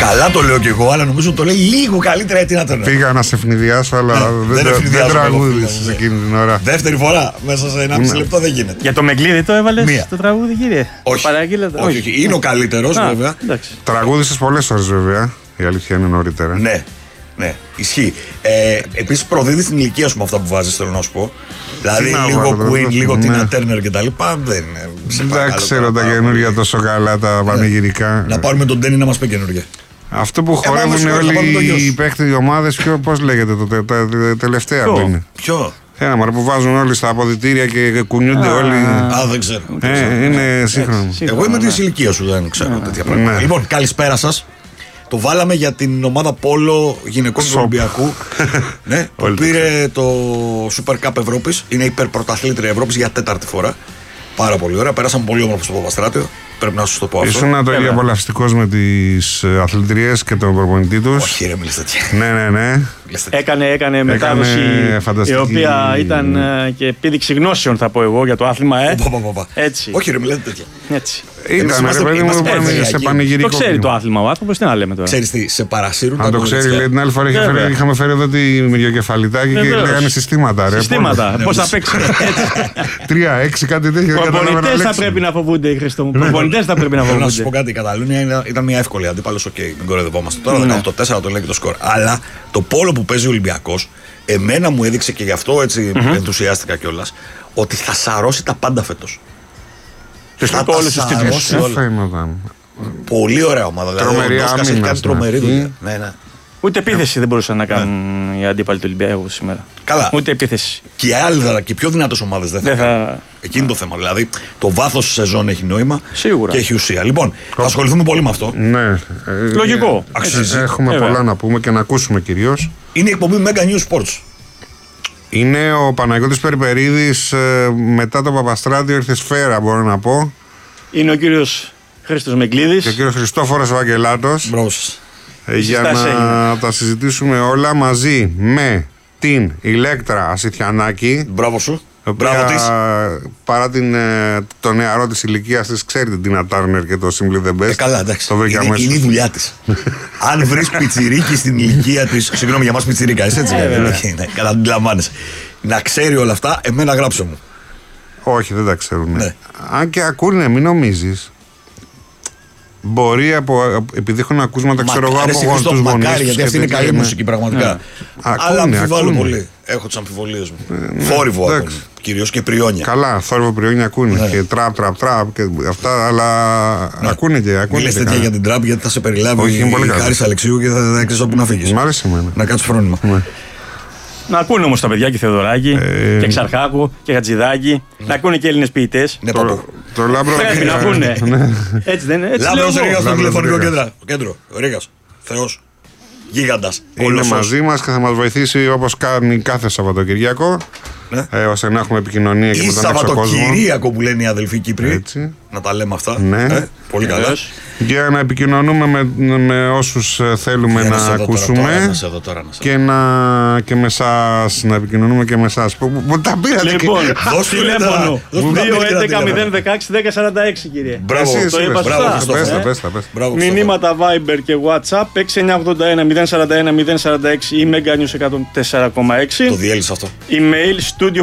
Καλά το λέω κι εγώ, αλλά νομίζω το λέει λίγο καλύτερα η Τίνα Τέρνερ. Πήγα να σε ευνηδιάσω, αλλά δεν τραγούδισες εκείνη την ώρα. Δεύτερη φορά, μέσα σε 1,5 λεπτό δεν γίνεται. Για το Μεγκλίδι το έβαλες στο τραγούδι, κύριε? Όχι, είναι ο καλύτερος βέβαια. Τραγούδισες πολλές ώρες βέβαια, η αλήθεια είναι νωρίτερα. Ναι, ισχύει. Επίσης προδίδει την ηλικία σου με αυτά που βάζεις, θέλω να σου πω. Δηλαδή λίγο Queen, λίγο Τίνα Τέρνερ κτλ. Δεν ξέρω τα καινούργια τόσο καλά, τα πανηγυρικά. Να πάρουμε τον Ντένι να μας πει καινούργια. Αυτό που χορεύουν όλοι οι παίκτες, οι ομάδες, πώς λέγεται τα τελευταία που είναι? Ποιο? Ένα μωρέ που βάζουν όλοι στα αποδυτήρια και κουνιούνται όλοι. Δεν ξέρω. Είναι σύγχρονο. Εγώ είμαι της ηλικίας σου, δεν ξέρω τέτοια πράγματα. Λοιπόν, καλησπέρα σας. Το βάλαμε για την ομάδα Πόλο γυναικών του Ολυμπιακού. Ναι, που πήρε το Super Cup Ευρώπης. Είναι υπερπρωταθλήτρια Ευρώπης για 4η φορά. Πάρα πολύ ωραία. Πέρασαν πολύ όμορφα στο Παπαστράτιο. Πρέπει να σου το πω αυτό. Ήσουν το ίδιο απολαυστικός με τις αθλητριές και τον προπονητή τους. Όχι, ρε, μιλήστε τέτοια. Ναι. Έκανε μετάδοση η οποία ήταν και επίδειξη γνώσεων, θα πω εγώ, για το άθλημα. Έτσι. Όχι, ρε, μιλάτε τέτοια. Έτσι. Ήταν ρε παιδί μου, σε πανηγυρικό. Το ξέρει το άθλημα ο άνθρωπος, τι να λέμε τώρα. Ξέρεις τι, σε παρασύρουν. Αν το ξέρει, λέει, την άλλη φορά είχαμε φέρει εδώ τη μυριοκεφαλιτάκη και λέγανε συστήματα. Συστήματα, πώς θα παίξουν. 3-6, κάτι τέτοιο. Προπονητές θα πρέπει να φοβούνται, Χριστό μου. Προπονητές θα πρέπει να φοβούνται. Να σου πω κάτι, η Καταλούνια ήταν μια εύκολη αντίπαλος, οκ, μην κοροϊδευόμαστε. Τώρα 18-4 το λέει και το σκορ. Αλλά το πόλο που παίζει ο Ολυμπιακός, εμένα μου έδειξε και γι' αυτό έτσι ενθουσιάστηκα κιόλας, ότι θα σαρώσει τα πάντα φέτος. Θα τα σαρώσει όλα. Πολύ ωραία ομάδα. Τρομερή άμυνα. Έχει κάνει τρομερή δουλειά. Ούτε επίθεση δεν μπορούσαν να κάνουν οι αντίπαλοι του Ολυμπιακού σήμερα. Καλά. Ούτε επίθεση. Και οι άλλοι και οι πιο δυνατές ομάδες δεν θα. Εκείνη το θέμα. Δηλαδή το βάθος της σεζόν έχει νόημα. Σίγουρα. Και έχει ουσία. Λοιπόν, θα ασχοληθούμε πολύ με αυτό. Ναι. Λογικό. Έχουμε πολλά να πούμε και να ακούσουμε κυρίως. Είναι η εκπομπή Mega News Sports. Είναι ο Παναγιώτης Περιπερίδης, μετά το Παπαστράτιο ήρθε σφαίρα, μπορώ να πω. Είναι ο κύριος Χρήστος Μεγκλίδης. Και ο κύριος Χριστόφορος Βαγγελάτος. Μπράβο σας. Για να τα συζητήσουμε όλα μαζί με την Ηλέκτρα Ασιτιανάκη. Μπράβο σου. Παρά το νεαρό της ηλικίας της, ξέρει την Τίνα Τέρνερ και το Simply the Best. Καλά, εντάξει. Είναι η δουλειά της. Αν βρεις πιτσιρίκι στην ηλικία της, συγγνώμη για μας πιτσιρίκα, έτσι καλά, αντιλαμβάνεσαι. Να ξέρει όλα αυτά, εμένα γράψε μου. Όχι, δεν τα ξέρουν. Αν και ακούνε, μην νομίζεις. Μπορεί επειδή έχουν ακούσματα, ξέρω εγώ, από γονείς τους γονείς. Μακάρι, γιατί αυτή είναι καλή μουσική πραγματικά. Αλλά αμφιβάλλω πολύ. Έχω τις αμφιβολίες μου. Θόρυβο ακούν. Κυρίως και πριόνια. Καλά, θόρυβο, πριόνια ακούνε. Και τραπ και αυτά, αλλά ακούνε και ακούνε. Μιλες τέτοια για την τραπ, γιατί θα σε περιλάβει η Χάρης Αλεξίου και θα ξέρεις όπου να φύγεις. Μ' άρεσε εμένα. Να κάτσεις φρόνημα. Να ακούνε όμως τα παιδιά και Θεοδωράκη και Ξαρχάκου και Χατζηδάκη. Να ακούνε και Έλληνες ποιητές. Το Λάμπρο. Πρέπει να ακούνε. Έτσι δεν είναι? Λάμπρος Ρήγας στο τηλεφωνικό κέντρο. Ρήγας. Θεός. Γίγαντας. Είναι μαζί μας και θα μας βοηθήσει όπως κάνει κάθε Σαββατοκυριακό. Ώστε να έχουμε επικοινωνία και με τον έξω κόσμο. Σαββατοκυριακό που λένε οι αδελφοί Κύπροι. Έτσι. Να τα λέμε αυτά. Ναι. Πολύ καλά. Για να επικοινωνούμε με όσους θέλουμε να ακούσουμε και με εσάς, να επικοινωνούμε και με εσάς. Που τα πήρατε. Λοιπόν, δώσ' τηλέφωνο 2-11-016-1046, κύριε. Μπράβο, το είπα σωστά. Μηνύματα Viber και WhatsApp 6981-041-046 ή Mega News 104,6. Το διέλυσα αυτό. Email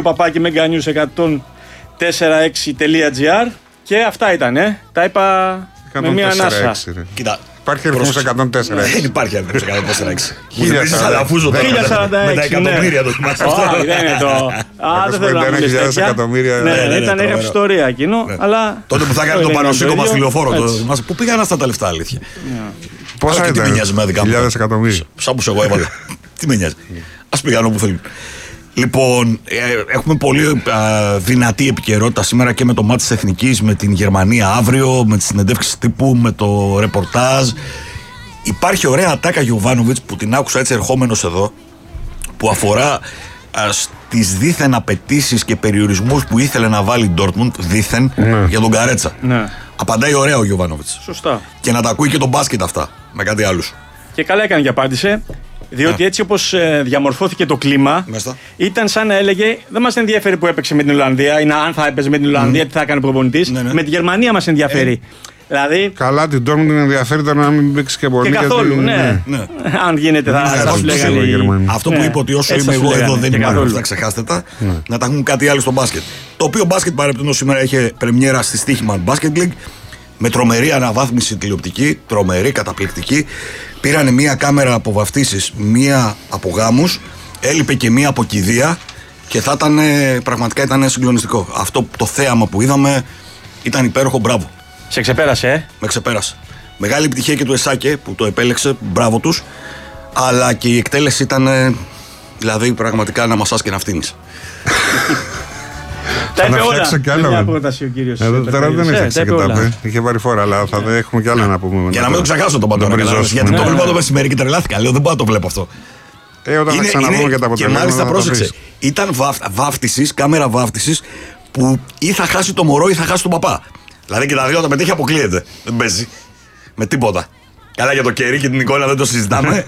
studio@meganews104.6.gr. Και αυτά ήταν, τα είπα με μία ανάσα. Κοίτα, υπάρχει αριθμός 104. Δεν υπάρχει αριθμός 104. 1046. Με τα εκατομμύρια το θυμάσαι αυτό. Δεν είναι το. Δεν θέλω να μιλήσω τέτοια. Ναι, ήταν ιστορία εκείνο. Τότε που θα έκανε το πανωσύκωμα στη λεωφόρο. Πού πήγαν αυτά τα λεφτά, αλήθεια. Πόσα ήταν? Τι με νοιάζει με δικά μου. Χιλιάδες εκατομμύρια. Σαν που σε εγώ έβαλα. Τι με νοιάζει. Ας πήγαν όπου θέλουν. Λοιπόν, έχουμε πολύ δυνατή επικαιρότητα σήμερα και με το μάτι της Εθνικής, με την Γερμανία αύριο, με τις συνεντεύξεις τύπου, με το ρεπορτάζ. Υπάρχει ωραία ατάκα Γιοβάνοβιτς που την άκουσα έτσι ερχόμενος εδώ, που αφορά στις δίθεν απαιτήσεις και περιορισμούς που ήθελε να βάλει η Ντόρτμουντ δίθεν για τον Καρέτσα. Απαντάει ωραία ο Γιοβάνοβιτς. Σωστά. Και να τα ακούει και τον μπάσκετ αυτά, με κάτι άλλους. Και καλά έκανε και απάντησε. Διότι έτσι όπως διαμορφώθηκε το κλίμα, ήταν σαν να έλεγε: δεν μας ενδιαφέρει που έπαιξε με την Ολλανδία, ή αν θα έπαιζε με την Ολλανδία, τι θα έκανε προπονητής. Με τη Γερμανία μας ενδιαφέρει. Δηλαδή... Καλά, την Dortmund την ενδιαφέρει τώρα να μην παίξει και πολύ. Και καθόλου, ναι. Αν γίνεται θα σου λέγανε. Αυτό που είπε ότι όσο είμαι εγώ εδώ δεν υπάρχουν, θα ξεχάσετε τα. Να τα έχουν κάτι άλλο στο μπάσκετ. Το οποίο μπάσκετ παρεπτόντως σήμερα είχε πρεμιέρα στη Στίχημαν Basket League. Με τρομερή αναβάθμιση τηλεοπτική, τρομερή, καταπληκτική. Πήρανε μία κάμερα από βαφτίσεις, μία από γάμους, έλειπε και μία από κηδεία και θα ήταν, πραγματικά ήταν συγκλονιστικό. Αυτό το θέαμα που είδαμε ήταν υπέροχο, μπράβο. Σε ξεπέρασε, Με ξεπέρασε. Μεγάλη επιτυχία και του Εσάκε που το επέλεξε, μπράβο τους. Αλλά και η εκτέλεση ήταν, δηλαδή πραγματικά να μασάς και να φτύνεις. Τα είπε όλα. Κι άλλο. Μια πρόταση ο κύριος. Τώρα δεν έφτιαξε και τα πει. Είχε πάρει φορά, αλλά θα έχουμε κι άλλα να πούμε. Για να μην το ξεχάσω τον Παντόνα. Γιατί το βλέπω το μεσημέρι και τρελάθηκα. Λέω δεν μπορώ να το βλέπω αυτό. Όταν θα ξαναπούμε για τα αποτελέσματα. Και μάλιστα πρόσεξε. Ήταν βάφτισης, κάμερα βάφτισης που ή θα χάσει το μωρό ή θα χάσει τον παπά. Δηλαδή και τα δύο τα πετύχει αποκλείεται. Δεν παίζει. Με τίποτα. Καλά για το κερί και την εικόνα δεν το συζητάμε.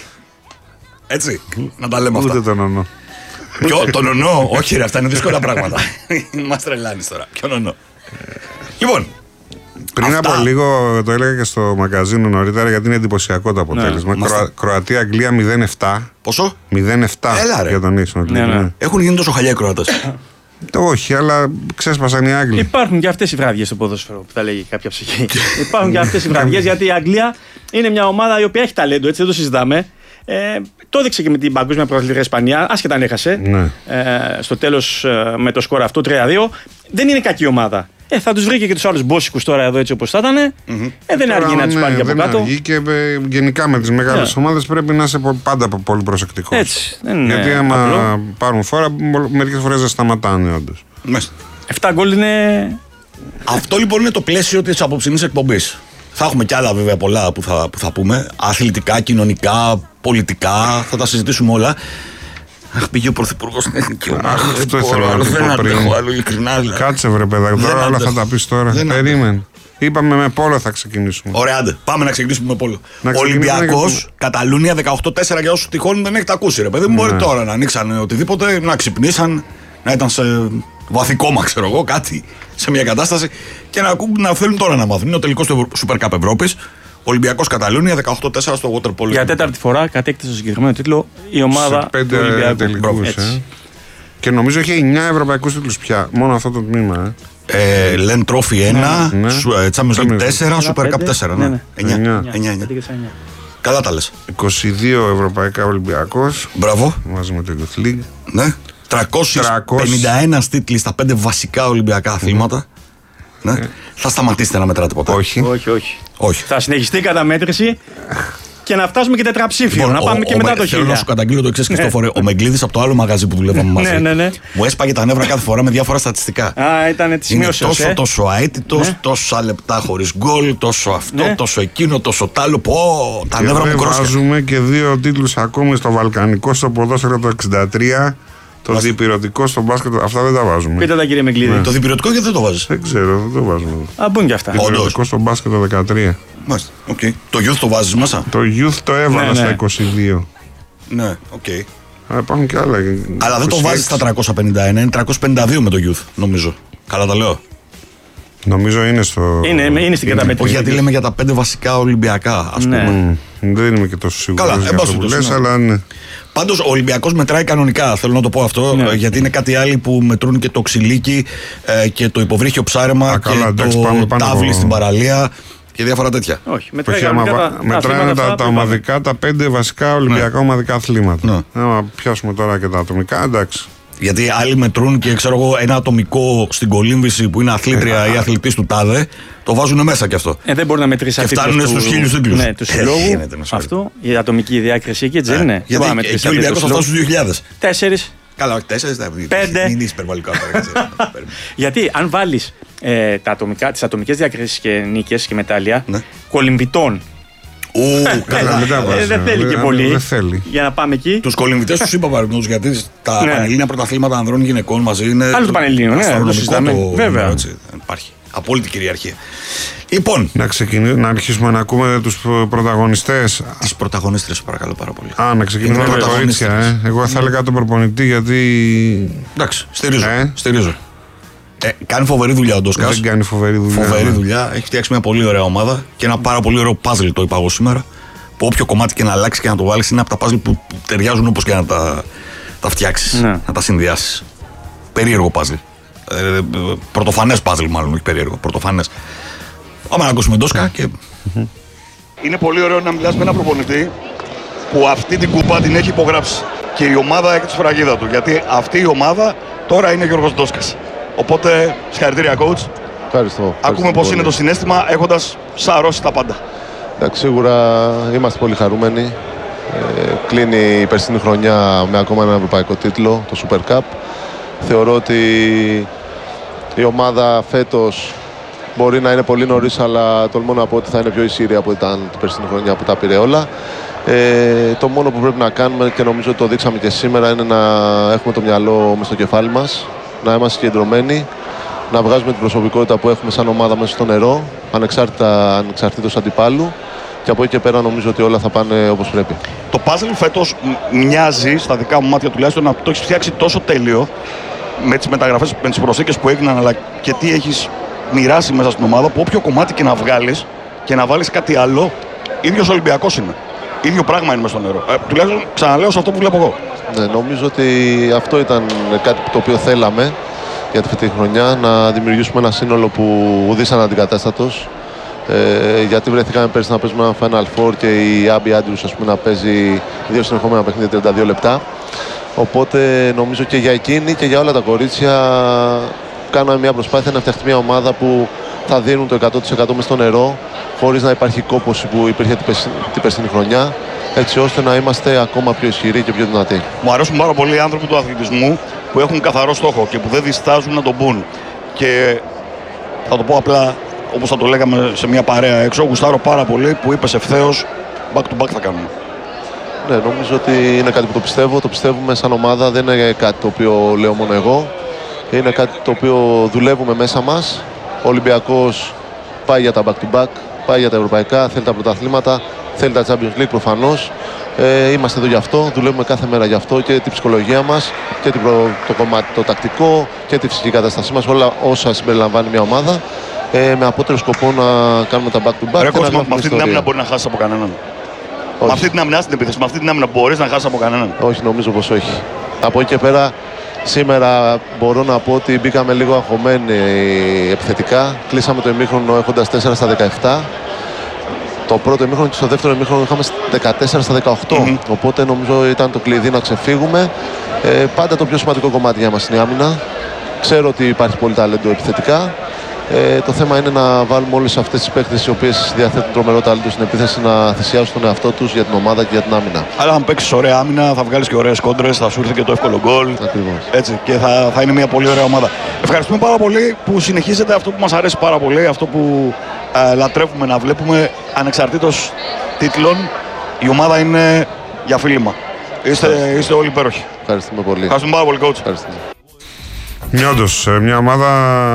Έτσι. Να τα λέμε αυτά. Ούτε τον ονό. Ποιο, τον ονό, όχι ρε, αυτά είναι δύσκολα πράγματα. Μας τρελάνεις τώρα. Ποιον ονό. Λοιπόν. Πριν από λίγο το έλεγα και στο μαγκαζίνο νωρίτερα γιατί είναι εντυπωσιακό το αποτέλεσμα. Κροατία 0-7. Πόσο? 0-7 για τον Ίσο. Έχουν γίνει τόσο χαλιά οι Κροάτες. Όχι, αλλά ξέσπασαν οι Άγγλοι. Υπάρχουν και αυτές οι βραδιές στο ποδόσφαιρο που θα λέγει κάποια ψυχή. Υπάρχουν και αυτές οι βραδιές γιατί η Αγγλία είναι μια ομάδα η οποία έχει ταλέντο, έτσι δεν το συζητάμε. Το έδειξε και με την παγκόσμια πρωταθλήτρια Ισπανία, άσχετα αν έχασε. Ναι. Στο τέλος με το σκορ αυτό 3-2. Δεν είναι κακή ομάδα. Θα τους βρήκε και τους άλλους μπόσικους τώρα εδώ έτσι όπως θα ήταν. Δεν αργεί να τους πάρει από κάτω. Αργεί και γενικά με τις μεγάλες ομάδες πρέπει να είσαι πάντα πολύ προσεκτικός. Έτσι. Γιατί άμα πάρουν φόρα, μερικές φορές δεν σταματάνε όντως. 7 γκολ είναι. Αυτό λοιπόν είναι το πλαίσιο της απόψινής εκπομπής. Θα έχουμε κι άλλα βέβαια πολλά που θα πούμε. Αθλητικά, κοινωνικά, πολιτικά. Θα τα συζητήσουμε όλα. Αχ, πήγε ο Πρωθυπουργός στην Εθνική Ομάδα. Αυτό ήθελα να πω πριν. Κάτσε βρε παιδάκι, τώρα όλα θα τα πεις τώρα. Περίμενε. Είπαμε με πόλο θα ξεκινήσουμε. Ωραία, άντε. Πάμε να ξεκινήσουμε με πόλο. Ολυμπιακός, Καταλούνια 18-4 για όσους τυχόν δεν έχετε ακούσει. Ρε παιδί μου, μπορεί τώρα να ανοίξαν οτιδήποτε, να ξυπνήσαν, να ήταν σε βαθύ κόμμα, ξέρω εγώ, κάτι σε μια κατάσταση και να θέλουν τώρα να μάθουν. Είναι ο τελικός του Super Cup Ευρώπης. Ολυμπιακός Καταλούνια 18-4 στο Waterpolo. Για τέταρτη φορά κατέκτησε στο συγκεκριμένο τίτλο η ομάδα του Ολυμπιακού. Και νομίζω έχει 9 ευρωπαϊκούς τίτλους πια. Μόνο αυτό το τμήμα. Λεν Trophy 1, Champions League 4, Super Cup 4. 9. Καλά τα λες. 22 ευρωπαϊκά Ολυμπιακός. Μπράβο. Μαζί με το Youth League. Ναι. 351 τίτλοι στα 5 βασικά Ολυμπιακά αθλήματα. Ναι. Θα σταματήσετε να μετράτε ποτέ? Όχι. Θα συνεχιστεί η καταμέτρηση και να φτάσουμε και τετραψήφιο. Λοιπόν, να πάμε και μετά το 1000. Θέλω να σου καταγγείλω το εξής, Χριστόφορε. Ο Μεγκλίδης από το άλλο μαγαζί που δουλεύαμε μαζί μου έσπαγε τα νεύρα κάθε φορά με διάφορα στατιστικά. Ήταν τη σημείωση. Τόσο αίτητος, τόσα λεπτά χωρίς γκολ, τόσο αυτό, τόσο εκείνο, τόσο τ' άλλο. Τα νεύρα μου κρόσια. Βάζουμε και 2 τίτλους ακόμη στο Βαλκανικό, στο ποδόσφαιρο το 63. Το διπυρωτικό στο μπάσκετ, αυτά δεν τα βάζουμε. Πείτε τα κύριε Μεγκλίδη. Το διπυρωτικό γιατί δεν το βάζεις? Δεν ξέρω, δεν το βάζουμε. Α, μπουν και αυτά. Το διπυρωτικό στο μπάσκετ το 13. Μάλιστα, οκ. Το youth το βάζεις μέσα? Το youth το έβαλα στα 22. Ναι, οκ. Υπάρχουν και άλλα. Αλλά δεν το βάζεις στα 351, είναι 352 με το youth, νομίζω. Καλά τα λέω. Νομίζω είναι στο. Είναι στην καταμέτρηση. Όχι, γιατί λέμε για τα 5 βασικά Ολυμπιακά, ας πούμε. Δεν είμαι και τόσο σίγουρος. Καλά, για αυτό που λες, αλλά ναι. Πάντως ο Ολυμπιακός μετράει κανονικά, θέλω να το πω αυτό, γιατί είναι κάτι άλλοι που μετρούν και το ξυλίκι και το υποβρύχιο ψάρεμα και το τάβλι στην παραλία και διάφορα τέτοια. Όχι, μετράνε τα ομαδικά, τα 5 βασικά Ολυμπιακά ομαδικά αθλήματα. Να πιάσουμε τώρα και τα ατομικά, εντάξει. Γιατί άλλοι μετρούν και ξέρω εγώ ένα ατομικό στην κολύμβηση που είναι αθλήτρια ή αθλητής του τάδε, το βάζουν μέσα κι αυτό. Δεν μπορεί να μετρήσει και φτάνουν στους 1000 τίτλους. Ναι, του συλλόγου. Αυτό, η ατομική διάκριση εκεί, έτσι δεν είναι? Γιατί και ο Ολυμπιακός θα φτάσει στους 2000. 4. Καλά, όχι 4, δεν 5. είναι υπερβολικά. Γιατί αν βάλεις τις ατομικές διακρίσεις και νίκες και μετάλλια κολυμβητών. Καλά, δεν θέλει και πολύ. Για να πάμε εκεί. Τους κολυμβητές τους είπα παραδείγματος, γιατί τα πανελλήνια πρωταθλήματα ανδρών γυναικών μαζί είναι. Άλλο το πανελλήνιο, ναι, το συζητάμε. Βέβαια. Υπάρχει απόλυτη κυριαρχία. Λοιπόν. Να αρχίσουμε να ακούμε τους πρωταγωνιστές. Τις πρωταγωνίστρες, παρακαλώ πάρα πολύ. Να ξεκινήσουμε με τα κορίτσια. Εγώ θα έλεγα τον προπονητή γιατί. Εντάξει, στηρίζω. Κάνει φοβερή δουλειά ο Ντόσκας. Δεν κάνει φοβερή δουλειά. Έχει φτιάξει μια πολύ ωραία ομάδα και ένα πάρα πολύ ωραίο puzzle, το είπα εγώ σήμερα. Που όποιο κομμάτι και να αλλάξει και να το βάλεις είναι από τα puzzle που ταιριάζουν όπως και να τα φτιάξεις, να τα συνδυάσεις. Περίεργο puzzle. Πρωτοφανές puzzle, μάλλον, όχι περίεργο. Πρωτοφανές. Πάμε να ακούσουμε Ντόσκα και. Είναι πολύ ωραίο να μιλάς με έναν προπονητή που αυτή την κούπα την έχει υπογράψει. Και η ομάδα έχει τη σφραγίδα του. Γιατί αυτή η ομάδα τώρα είναι Γιώργος Ντόσκας. Οπότε, συγχαρητήρια, coach. Ευχαριστώ. Ακούμε πώς είναι το συναίσθημα έχοντας σαρώσει τα πάντα. Εντάξει, σίγουρα είμαστε πολύ χαρούμενοι. Κλείνει η περσινή χρονιά με ακόμα ένα ευρωπαϊκό τίτλο, το Super Cup. Θεωρώ ότι η ομάδα φέτος μπορεί να είναι πολύ νωρίς, αλλά τολμώ να πω ότι θα είναι πιο ισχυρή από ήταν την περσινή χρονιά που τα πήρε όλα. Το μόνο που πρέπει να κάνουμε, και νομίζω ότι το δείξαμε και σήμερα, είναι να έχουμε το μυαλό μες στο κεφάλι μας, να είμαστε συγκεντρωμένοι, να βγάζουμε την προσωπικότητα που έχουμε σαν ομάδα μέσα στο νερό, ανεξαρτήτως αντιπάλου, και από εκεί και πέρα νομίζω ότι όλα θα πάνε όπως πρέπει. Το puzzle φέτος μοιάζει, στα δικά μου μάτια τουλάχιστον, να το έχεις φτιάξει τόσο τέλειο με τις μεταγραφές, με τις προσθήκες που έγιναν, αλλά και τι έχεις μοιράσει μέσα στην ομάδα, που όποιο κομμάτι και να βγάλεις και να βάλεις κάτι άλλο, ίδιος Ολυμπιακός είναι. Ίδιο πράγμα είναι μέσα στο νερό. Τουλάχιστον ξαναλέω σε αυτό που βλέπω εγώ. Ναι, νομίζω ότι αυτό ήταν κάτι το οποίο θέλαμε για τη φετινή χρονιά, να δημιουργήσουμε ένα σύνολο που ουδής αναντικατάστατος. Γιατί βρεθήκαμε πέρσι να παίζουμε ένα Final Four και η Άμπι Άντριους, ας πούμε, να παίζει 2 συνεχόμενα παιχνίδια 32 λεπτά. Οπότε νομίζω και για εκείνη και για όλα τα κορίτσια κάναμε μια προσπάθεια να φτιαχτεί μια ομάδα που θα δίνουν το 100% μες στο νερό, χωρίς να υπάρχει κόπωση που υπήρχε την περσινή χρονιά, έτσι ώστε να είμαστε ακόμα πιο ισχυροί και πιο δυνατοί. Μου αρέσουν πάρα πολύ οι άνθρωποι του αθλητισμού που έχουν καθαρό στόχο και που δεν διστάζουν να τον πούν. Και θα το πω απλά, όπως θα το λέγαμε σε μια παρέα έξω, γουστάρω πάρα πολύ που είπες ευθέως back to back θα κάνουμε. Ναι, νομίζω ότι είναι κάτι που το πιστεύω. Το πιστεύουμε σαν ομάδα, δεν είναι κάτι το οποίο λέω μόνο εγώ. Είναι κάτι το οποίο δουλεύουμε μέσα μας. Ο Ολυμπιακός πάει για τα back to back, πάει για τα ευρωπαϊκά, θέλει τα πρωταθλήματα, θέλει τα Champions League προφανώς. Είμαστε εδώ γι' αυτό, δουλεύουμε κάθε μέρα γι' αυτό, και την ψυχολογία μας και το κομμάτι το τακτικό και τη φυσική κατάστασή μας, όλα όσα συμπεριλαμβάνει μια ομάδα, με απότερο σκοπό να κάνουμε τα back to back. Με αυτή την άμυνα μπορεί να χάσει από κανέναν. Με αυτή την άμυνα, στην επίθεση, με αυτή την άμυνα μπορείς να χάσει από κανέναν. Όχι, νομίζω πως όχι. Από εκεί και πέρα, σήμερα μπορώ να πω ότι μπήκαμε λίγο αγχωμένοι επιθετικά. Κλείσαμε το ημίχρονο έχοντας 4 στα 17. Το πρώτο ημίχρονο και στο δεύτερο ημίχρονο είχαμε 14 στα 18. Οπότε νομίζω ήταν το κλειδί να ξεφύγουμε. Πάντα το πιο σημαντικό κομμάτι για μας είναι η άμυνα. Ξέρω ότι υπάρχει πολύ ταλέντο επιθετικά. Το θέμα είναι να βάλουμε όλες αυτές τις παίκτες οι οποίες διαθέτουν τρομερό ταλέντο στην επίθεση να θυσιάσουν τον εαυτό τους για την ομάδα και για την άμυνα. Αλλά αν παίξεις ωραία άμυνα, θα βγάλεις και ωραίες κόντρες, θα σου έρθει και το εύκολο γκολ. Ακριβώς. Έτσι, και θα είναι μια πολύ ωραία ομάδα. Ευχαριστούμε πάρα πολύ που συνεχίζετε αυτό που μας αρέσει πάρα πολύ, αυτό που λατρεύουμε να βλέπουμε ανεξαρτήτως τίτλων. Η ομάδα είναι για φίλημα. Είστε όλοι υπέροχοι. Ευχαριστούμε πολύ. Ευχαριστούμε πάρα πολύ, coach. Όντως, μια ομάδα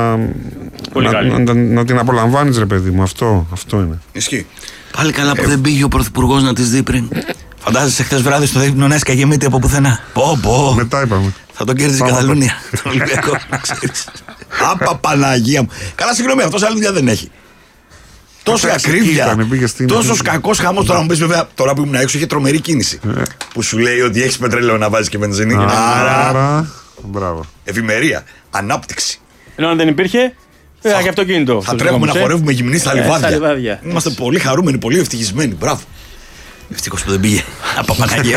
να την απολαμβάνεις, ρε παιδί μου, αυτό είναι. Ισχύει. Πάλι καλά που δεν πήγε ο Πρωθυπουργός να τις δει πριν. Φαντάζεσαι χθες βράδυ στο δείπνο να έσκαγε μύτη από πουθενά. Πω. Μετά είπαμε. Θα τον κέρδιζε η Καταλούνια. Τον Ολυμπιακό, να ξέρεις. Άπα Παναγία μου. Καλά, συγγνώμη, αυτός άλλη δουλειά δεν έχει. Τόση ακρίβεια. Τόσο κακός χαμός. Τώρα μου πεις, βέβαια, τώρα που ήμουν έξω είχε τρομερή κίνηση. Που σου λέει ότι έχεις πετρέλαιο να βάζεις και βενζίνη. Άρα. Μπράβο. Ευημερία. Ανάπτυξη. Ενώ αν δεν υπήρχε, και αυτοκίνητο. Θα τρέχουμε να χορεύουμε γυμνοί στα λιβάδια. Είμαστε πολύ χαρούμενοι, πολύ ευτυχισμένοι. Μπράβο. Ευτυχώς που δεν πήγε. Από Παναγία.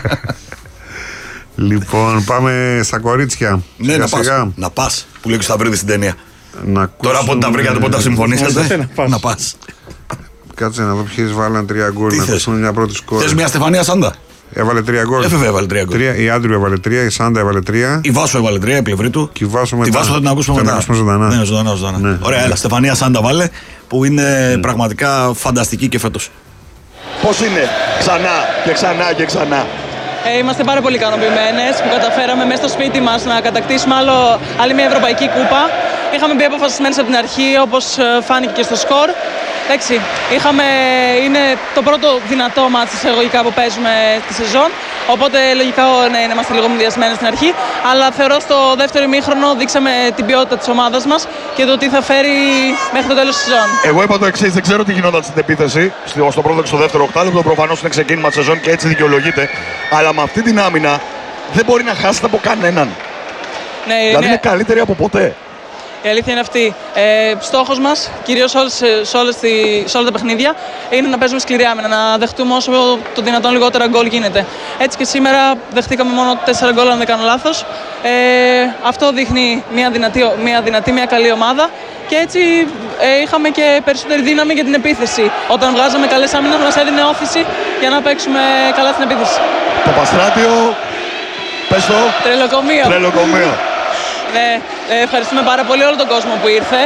Λοιπόν, πάμε στα κορίτσια. Ναι, να πας. Που λέει και ο Σταυρίδης στην ταινία. Τώρα πότε τα βρήκατε, πότε τα συμφωνήσατε. Να πας. Κάτσε να δω ποιες βάλαν 3 γκολ. Να ακούσουμε μια πρώτη σκόρ. Θες μια Στεφανία Σάντα. Έβαλε 3 γκολ. Έβαλε 3 γκολ. Η Άντριου έβαλε 3, η Σάντα έβαλε 3. Η Βάσο έβαλε 3, η πλευρή του. Και η Βάσο μετά. Τη Βάσο θα την ακούσουμε μετά. Ναι, ζωντανά. Ναι. Ωραία, έλα, Στεφανία Σάντα βάλε, που είναι πραγματικά φανταστική και φέτος. Πώς είναι, ξανά. Είμαστε πάρα πολύ ικανοποιημένες που καταφέραμε μέσα στο σπίτι μας να κατακτήσουμε άλλη μια ευρωπαϊκή κούπα. Είχαμε μπει αποφασισμένες από την αρχή, όπως φάνηκε και στο σκορ. Εντάξει, είναι το πρώτο δυνατό μάτς εισαγωγικά που παίζουμε στη σεζόν. Οπότε λογικά ναι, είμαστε λίγο μηδιασμένοι στην αρχή. Αλλά θεωρώ στο δεύτερο ημίχρονο δείξαμε την ποιότητα της ομάδας μας και το τι θα φέρει μέχρι το τέλος της σεζόν. Εγώ είπα το εξής: δεν ξέρω τι γινόταν στην επίθεση, στο πρώτο και στο δεύτερο οκτάλεπτο. Προφανώς είναι ξεκίνημα της σεζόν και έτσι δικαιολογείται. Αλλά με αυτή την άμυνα δεν μπορεί να χάσετε από κανέναν. Ναι, δηλαδή είναι καλύτερη από ποτέ. Η αλήθεια είναι αυτή. Στόχος μας, κυρίως σε όλα τα παιχνίδια, είναι να παίζουμε σκληρή άμυνα, να δεχτούμε όσο το δυνατόν λιγότερα γκολ γίνεται. Έτσι και σήμερα δεχτήκαμε μόνο 4 γκολ, αν δεν κάνω λάθος. Αυτό δείχνει μια καλή ομάδα και έτσι είχαμε και περισσότερη δύναμη για την επίθεση. Όταν βγάζαμε καλές άμυνες μας έδινε όθηση για να παίξουμε καλά στην επίθεση. Το Παστράτιο, πες το. Τρελοκομείο. Ναι, ευχαριστούμε πάρα πολύ όλο τον κόσμο που ήρθε.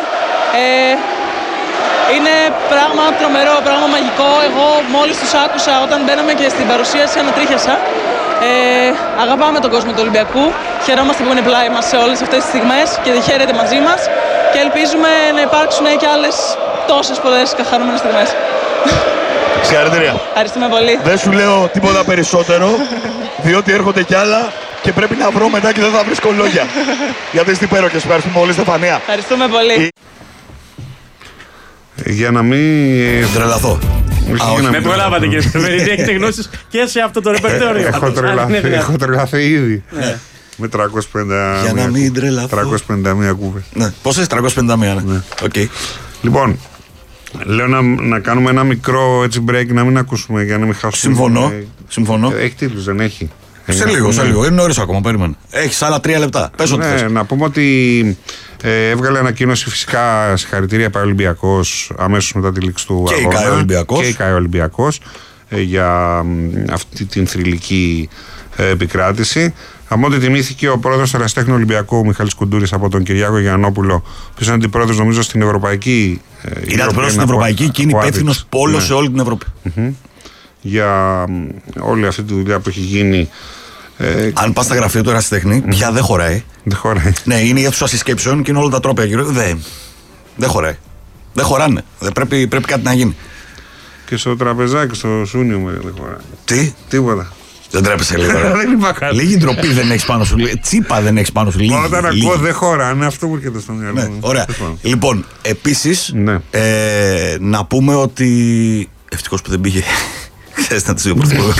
Είναι πράγμα τρομερό, πράγμα μαγικό. Εγώ μόλις τους άκουσα όταν μπαίναμε και στην παρουσίαση ανατρίχιασα. Αγαπάμε τον κόσμο του Ολυμπιακού. Χαιρόμαστε που είναι πλάι μας σε όλες αυτές τις στιγμές και χαίρεται μαζί μας. Και ελπίζουμε να υπάρξουν και άλλες τόσες πολλές χαρούμενες στιγμές. Συγχαρητήρια. Ευχαριστούμε πολύ. Δεν σου λέω τίποτα περισσότερο, διότι έρχονται κι άλλα. Και πρέπει να βρω μετά και δεν θα βρίσκω λόγια. Γιατί είστε υπέροχες. Ευχαριστούμε πολύ, Στεφανία. Ευχαριστούμε πολύ. Για να μην τρελαθώ. Με προλάβατε κύριε Στεφανίδη, έχετε γνώσεις και σε αυτό το ρεπερτόριο. Έχω τρελαθεί ήδη. Με 351 κούβες. Πόσες? 351. Λοιπόν, λέω να κάνουμε ένα μικρό έτσι break, να μην ακούσουμε για να μην χάσουμε. Συμφωνώ. Έχει τίτλους, δεν έχει? Σε λίγο. Είναι νωρίς ακόμα, περίμενε. Έχεις άλλα 3 λεπτά. Πες ό,τι θες. Να πούμε ότι έβγαλε ανακοίνωση, φυσικά συγχαρητήρια ΠΑΕ Ολυμπιακός αμέσως μετά τη λήξη του αγώνα. Και η ΚΑΕ Ολυμπιακός για αυτή την θρυλική επικράτηση. Από ό,τι τιμήθηκε ο πρόεδρος του Ερασιτέχνη Ολυμπιακού Μιχάλης Κουντούρης από τον Κυριάκο Γιαννόπουλο, που είναι αντιπρόεδρος νομίζω στην Ευρωπαϊκή. Είναι αντιπρόεδρος στην Ευρωπαϊκή και είναι υπεύθυνος πόλο σε όλη την Ευρώπη. Για όλη αυτή τη δουλειά που έχει γίνει. Αν πας στα γραφεία του Ερασιτέχνη, πια δεν χωράει. Δεν χωράει. Ναι, είναι η αίθουσα συσκέψεων και είναι όλα τα τρόπια γύρω. Δεν χωράει. Δεν χωράνε. Πρέπει κάτι να γίνει. Και στο τραπεζάκι, στο Σούνιο μου δεν χωράει. Τι? Τίποτα. Δεν τρέπεσαι λίγο. Λίγη ντροπή δεν έχεις πάνω σου. Τσίπα δεν έχεις πάνω σου. Όταν ακούω δεν χωράνε, αυτό μου έρχεται στο μυαλό μου. Ωραία. Λοιπόν, επίσης να πούμε ότι ευτυχώς που δεν πήγε. Ξέρεις να τους δύο πρωθυπουργούς.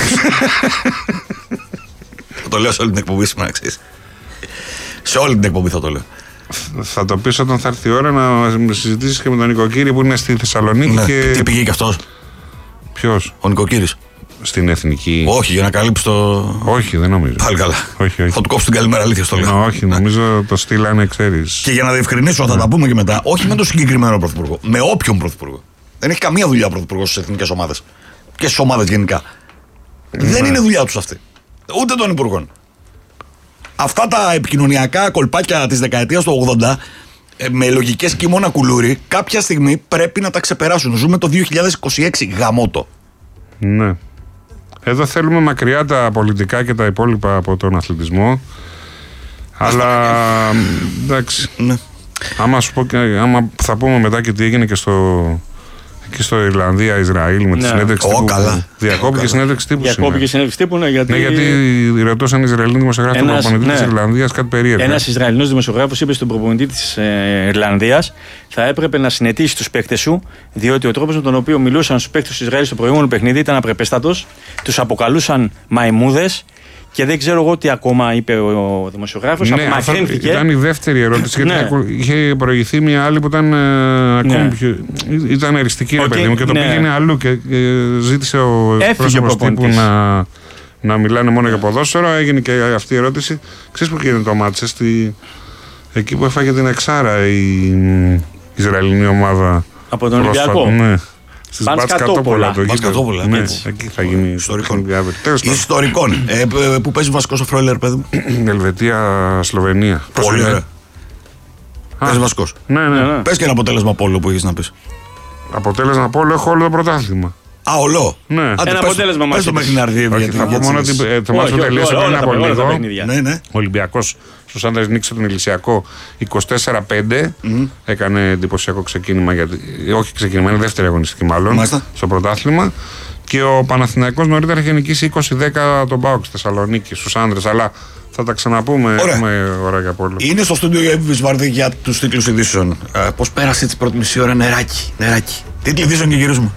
Θα το λέω σε όλη την εκπομπή σήμερα, ξέρεις. Σε όλη την εκπομπή θα το λέω. Θα το πεις όταν θα έρθει η ώρα να συζητήσεις και με τον Νοικοκύρη που είναι στη Θεσσαλονίκη. Και... Τι πήγε και αυτός? Ποιος? Ο Νοικοκύρης. Στην Εθνική. Όχι, για να καλύψει το. Όχι, δεν νομίζω. Πάλι καλά. Όχι. Θα του κόψει την καλημέρα, αλήθεια στο λέω. Όχι, νομίζω το στείλανε, ξέρεις. Και για να διευκρινίσω, θα τα πούμε και μετά, όχι με τον συγκεκριμένο πρωθυπουργό. Με όποιον πρωθυπουργό. Δεν έχει καμία δουλειά ο πρωθυπουργός στις εθνικές ομάδες. Και στις ομάδες γενικά. Δεν είναι δουλειά τους αυτή. Ούτε των υπουργών. Αυτά τα επικοινωνιακά κολπάκια της δεκαετίας του 80, με λογικές κείμωνα κουλούρι, κάποια στιγμή πρέπει να τα ξεπεράσουν. Ζούμε το 2026. Γαμώτο. Ναι. Εδώ θέλουμε μακριά τα πολιτικά και τα υπόλοιπα από τον αθλητισμό. Αλλά εντάξει. Ναι. Άμα θα πούμε μετά και τι έγινε και στο Ιρλανδία-Ισραήλ με τη συνέντευξη τύπου. Διακόπηκε συνέντευξη τύπου. Διακόπηκε συνέντευξη τύπου, ναι. Γιατί ρωτούσαν οι Ισραηλοί δημοσιογράφοι τον προπονητή της Ιρλανδίας κάτι περίεργο. Ένας Ισραηλινός δημοσιογράφος είπε στον προπονητή της Ιρλανδίας θα έπρεπε να συνετίσει τους παίκτες σου, διότι ο τρόπος με τον οποίο μιλούσαν στους παίκτες του Ισραήλ στο προηγούμενο παιχνίδι ήταν απρεπέστατος, τους αποκαλούσαν μαϊμούδες. Και δεν ξέρω εγώ τι ακόμα είπε ο δημοσιογράφος. Ναι, απομακρύνθηκε. Ήταν η δεύτερη ερώτηση. Γιατί είχε προηγηθεί μια άλλη που ήταν ακόμη πιο. Ήταν εριστική, ρε παιδί μου, και το πήγαινε αλλού. Και ζήτησε ο πρόσωπος τύπου να μιλάνε μόνο για ποδόσφαιρο. Έγινε και αυτή η ερώτηση. Ξέρεις που γίνεται το μάτσε? Εκεί που έφαγε την εξάρα η Ισραηλινή ομάδα. Από τον Ολυμπιακό. Ναι. Στις Μπατσκατόπολα. Ναι, εκεί θα γίνει ιστορικών. Που παίζει βασικός ο Φρόιλερ, παιδί μου? Ελβετία, Σλοβενία. Πολύ ωραία. Παίζει βασικός. Ναι. Πες και ένα αποτέλεσμα από όλο που έχεις να πεις. Αποτέλεσμα από όλο, έχω όλο το πρωτάθλημα. Α, όλο. Ναι. Ένα αποτέλεσμα μας. Πες το μέχρι να έρθει. Θα πω μόνο ότι το μάτσο τελείωσε πριν από λίγο. Ο Ολυμπιακός στους άντρες νίκησε τον Ηλυσιακό 24-5. Έκανε εντυπωσιακό ξεκίνημα. Όχι ξεκίνημα, είναι δεύτερη αγωνιστική μάλλον. Στο πρωτάθλημα. Και ο Παναθηναϊκός νωρίτερα είχε νικήσει 20-10 τον ΠΑΟΚ στη Θεσσαλονίκη στους άνδρες. Αλλά θα τα ξαναπούμε. Έχουμε ώρα για πόλο. Είναι στο στούντιο η Εύη Βυσβάρδη για τους τίτλους ειδήσεων. Πώς πέρασε την πρώτη μισή ώρα, νεράκι. Τίτλοι ειδήσεων και γυρίζουμε.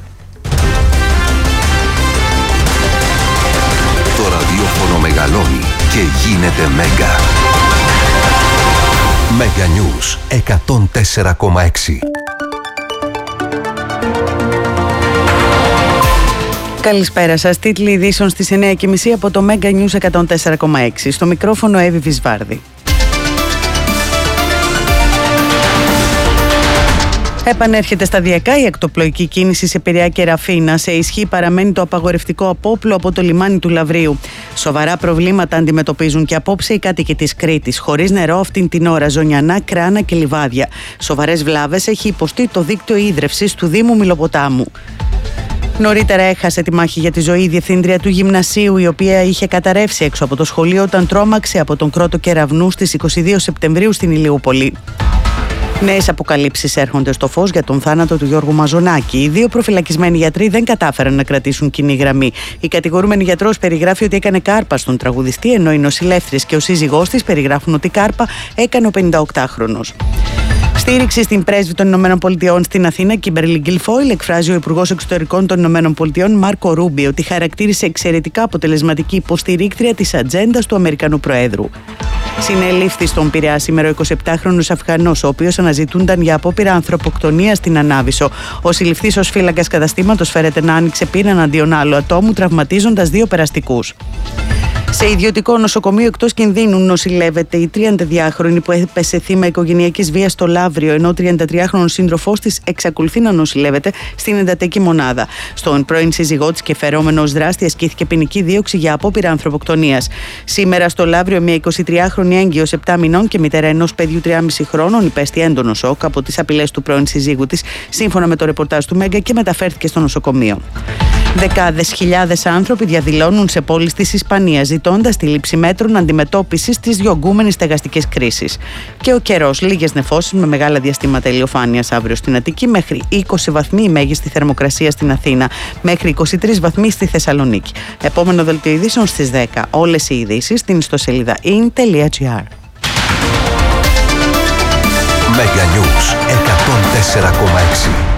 Το ραδιόφωνο μεγαλώνει και γίνεται μέγα. Μέγα News 104,6. Καλησπέρα σας. Τίτλοι ειδήσεων στις 9.30 από το Mega News 104,6. Στο μικρόφωνο Εύη Βυσβάρδη. Επανέρχεται σταδιακά η ακτοπλοϊκή κίνηση σε Πειραιά και Ραφίνα. Σε ισχύ παραμένει το απαγορευτικό απόπλου από το λιμάνι του Λαυρίου. Σοβαρά προβλήματα αντιμετωπίζουν και απόψε οι κάτοικοι της Κρήτης. Χωρίς νερό αυτήν την ώρα, Ζωνιανά, Κράνα και Λιβάδια. Σοβαρές βλάβες έχει υποστεί το δίκτυο ίδρευσης του Δήμου Μιλοποτάμου. Νωρίτερα έχασε τη μάχη για τη ζωή η διευθύντρια του γυμνασίου, η οποία είχε καταρρεύσει έξω από το σχολείο όταν τρόμαξε από τον κρότο κεραυνού στις 22 Σεπτεμβρίου στην Ηλιούπολη. Νέες αποκαλύψεις έρχονται στο φως για τον θάνατο του Γιώργου Μαζονάκη. Οι δύο προφυλακισμένοι γιατροί δεν κατάφεραν να κρατήσουν κοινή γραμμή. Η κατηγορούμενη γιατρός περιγράφει ότι έκανε κάρπα στον τραγουδιστή, ενώ οι νοσηλεύτριες και ο σύζυγός της περιγράφουν ότι κάρπα έκανε ο 58χρονος. Στήριξη στην πρέσβη των ΗΠΑ στην Αθήνα, Κίμπερλι Γκίλφόιλ, εκφράζει ο Υπουργός Εξωτερικών των ΗΠΑ, Μάρκο Ρούμπιο, ότι χαρακτήρισε εξαιρετικά αποτελεσματική υποστηρίκτρια της ατζέντας του Αμερικανού Προέδρου. Συνελήφθη στον Πειραιά σήμερα ο 27χρονος Αφγανός, ο οποίος αναζητούνταν για απόπειρα ανθρωποκτονίας στην Ανάβησο. Ο συλληφθής ως φύλακας καταστήματος φέρεται να άνοιξε πείνα εναντίον άλλου ατόμου, τραυματίζοντας 2 περαστικούς. Σε ιδιωτικό νοσοκομείο εκτός κινδύνου νοσηλεύεται η 32χρονη που έπεσε θύμα οικογενειακής βίας στο Λαύριο, ενώ ο 33χρονος σύντροφός της εξακολουθεί να νοσηλεύεται στην εντατική μονάδα. Στον πρώην σύζυγό της και φερόμενο ως δράστη ασκήθηκε ποινική δίωξη για απόπειρα ανθρωποκτονίας. Σήμερα στο Λαύριο, μια 23χρονη έγκυος 7 μηνών και μητέρα ενός παιδιού 3,5 χρόνων υπέστη έντονο σοκ από τις απειλές του πρώην συζύγου της, σύμφωνα με το ρεπορτάζ του Μέγκα, και μεταφέρθηκε στο νοσοκομείο. Δεκάδες χιλιάδες άνθρωποι διαδηλώνουν σε πόλεις της Ισπανίας, ζητώντας τη λήψη μέτρων αντιμετώπισης της διωγγούμενης στεγαστικής κρίσης. Και ο καιρός, λίγες νεφώσεις με μεγάλα διαστήματα ηλιοφάνειας αύριο στην Αττική, μέχρι 20 βαθμοί η μέγιστη θερμοκρασία στην Αθήνα, μέχρι 23 βαθμοί στη Θεσσαλονίκη. Επόμενο δελτίο ειδήσεων στις 10. Όλες οι ειδήσεις στην ιστοσελίδα in.gr. Mega News 104,6.